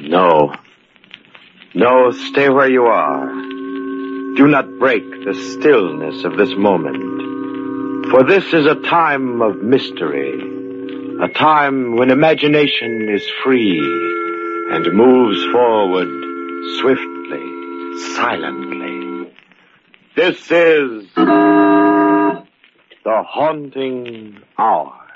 No. No, stay where you are. Do not break the stillness of this moment. For this is a time of mystery. A time when imagination is free and moves forward swiftly, silently. This is The Haunting Hour.